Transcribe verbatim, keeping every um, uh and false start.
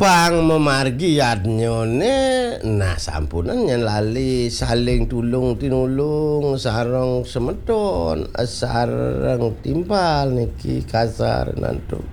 abang memargi yadnyone nah sampunan yen lali saling tulung tinulung sareng semedon sareng timpal niki kasar nantuk